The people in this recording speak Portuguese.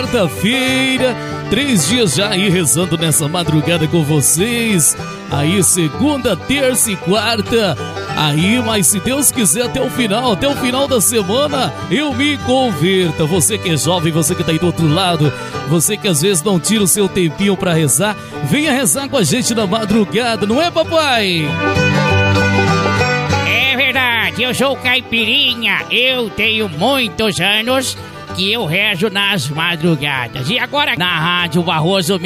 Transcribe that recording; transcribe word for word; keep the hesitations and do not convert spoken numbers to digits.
Quarta-feira, três dias já aí rezando nessa madrugada com vocês. Aí segunda, terça e quarta. Aí, mas se Deus quiser, até o final, até o final da semana, eu me converta. Você que é jovem, você que tá aí do outro lado, você que às vezes não tira o seu tempinho pra rezar, venha rezar com a gente na madrugada, não é, papai? É verdade, eu sou caipirinha, eu tenho muitos anos que eu rezo nas madrugadas. E agora na Rádio Barroso